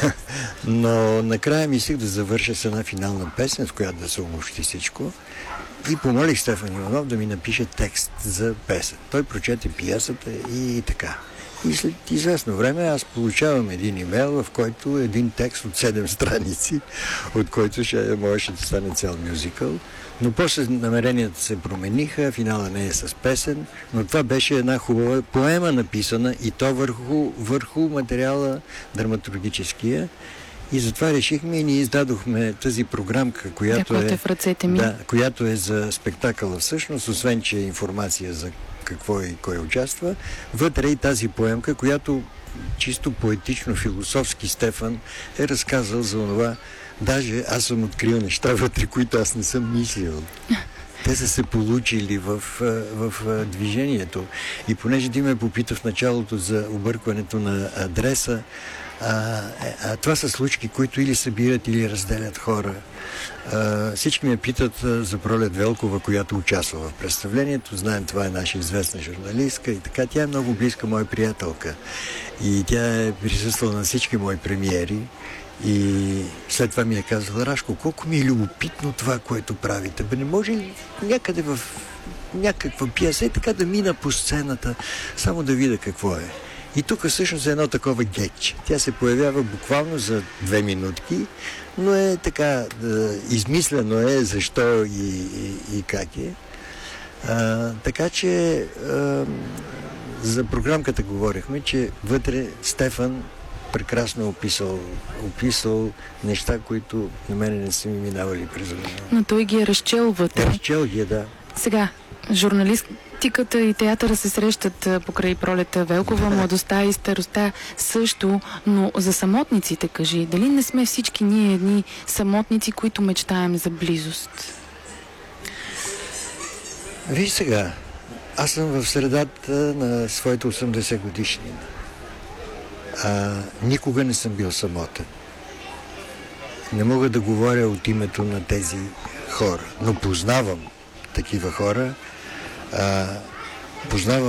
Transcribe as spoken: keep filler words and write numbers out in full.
Но накрая мислих да завърша с една финална песен, в която да се обобщи всичко. И помолих Стефан Иванов да ми напише текст за песен. Той прочете пиесата и така. И след известно време аз получавам един имейл, в който е един текст от седем страници, от който ще можеше да стане цял мюзикъл. Но после намеренията се промениха, финала не е с песен, но това беше една хубава поема написана и то върху, върху материала драматургическия. И затова решихме и ние издадохме тази програмка, която е, в ръцете ми. Да, която е за спектакъла всъщност, освен че е информация за какво и кой участва. Вътре и тази поемка, която чисто поетично, философски Стефан е разказал за това. Даже аз съм открил неща вътре, които аз не съм мислил. Те са се получили в, в, в движението. И понеже ти ме попита в началото за объркването на адреса, а, а това са случки, които или събират, или разделят хора. А, всички ме питат а, за Пролет Велкова, която участва в представлението. Знаем, това е наша известна журналистка и така. Тя е много близка моя приятелка. И тя е присъствала на всички мои премиери. И след това ми е казала: Рашко, колко ми е любопитно това, което правите. Бе, не може ли някъде в някаква пиеса и така да мина по сцената, само да видя какво е. И тук всъщност е едно такова гетче. Тя се появява буквално за две минутки, но е така, да, измислено е защо и, и, и как е. А, така че а, за програмката говорихме, че вътре Стефан прекрасно описал, описал неща, които на мене не са ми минавали през време. Но той ги е разчел вътре. Разчел ги, да. Сега, журналистиката и театъра се срещат покрай Пролета Велкова, младостта и старостта също, но за самотниците, кажи, дали не сме всички ние едни самотници, които мечтаем за близост? Виж сега, аз съм в средата на своите осемдесет годишнина. А, никога не съм бил самотен. Не мога да говоря от името на тези хора, но познавам такива хора. А, познавам